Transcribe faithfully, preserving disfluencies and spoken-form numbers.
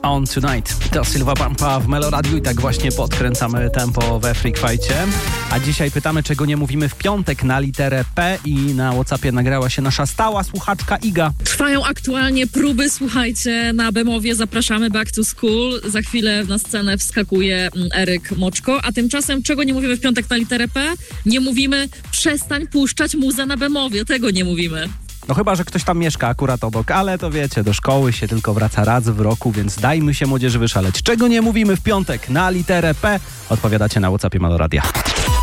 On Tonight. To Silva Pampa w Meloradiu i tak właśnie podkręcamy tempo we Freak Fightcie. A dzisiaj pytamy, czego nie mówimy w piątek na literę P i na WhatsAppie nagrała się nasza stała słuchaczka Iga. Trwają aktualnie próby, słuchajcie, na Bemowie. Zapraszamy Back to School. Za chwilę na scenę wskakuje Eryk Moczko. A tymczasem, czego nie mówimy w piątek na literę P? Nie mówimy przestań puszczać muzę na Bemowie. Tego nie mówimy. No chyba, że ktoś tam mieszka akurat obok, ale to wiecie, do szkoły się tylko wraca raz w roku, więc dajmy się młodzieży wyszaleć. Czego nie mówimy w piątek na literę P? Odpowiadacie na WhatsAppie Meloradia.